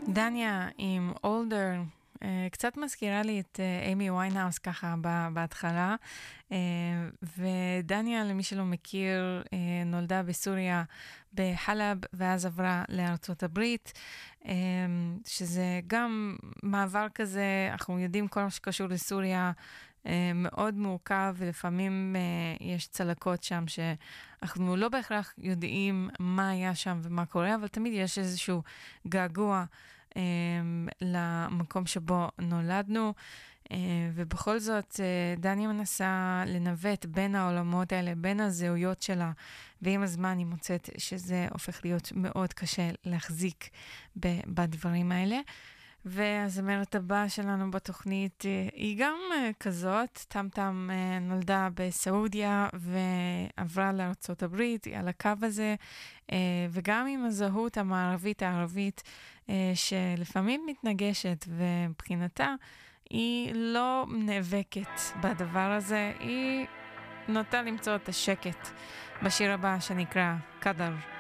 דניה עם אולדר, קצת מזכירה לי את אימי ויינהאוס ככה בהתחלה, ודניה, למי שלא מכיר, נולדה בסוריה בחלב ואז עברה לארצות הברית, שזה גם מעבר כזה, אנחנו יודעים כל מה שקשור לסוריה, מאוד מורכב, ולפעמים יש צלקות שם שאנחנו לא בהכרח יודעים מה היה שם ומה קורה, אבל תמיד יש איזשהו געגוע למקום שבו נולדנו, ובכל זאת דניה מנסה לנווט בין העולמות האלה, בין הזהויות שלה, ועם הזמן היא מוצאת שזה הופך להיות מאוד קשה להחזיק בדברים האלה. והזמרת הבאה שלנו בתוכנית היא גם כזאת, טם-טם נולדה בסעודיה ועברה לארצות הברית, היא על הקו הזה, וגם עם הזהות המערבית הערבית שלפעמים מתנגשת, ומבחינתה היא לא נאבקת בדבר הזה, היא נוטה למצוא את השקט בשיר הבא שנקרא קדר.